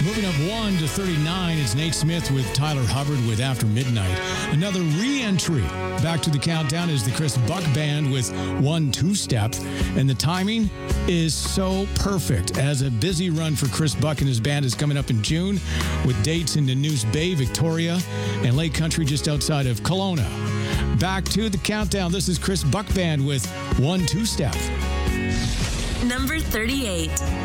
Moving up 1 to 39, it's Nate Smith with Tyler Hubbard with After Midnight. Another re-entry back to the countdown is the Chris Buck Band with 1 2-Step. And the timing is so perfect, as a busy run for Chris Buck and his band is coming up in June with dates in the News Bay, Victoria, and Lake Country just outside of Kelowna. Back to the countdown. This is Chris Buck Band with 1 2-Step. Number 38.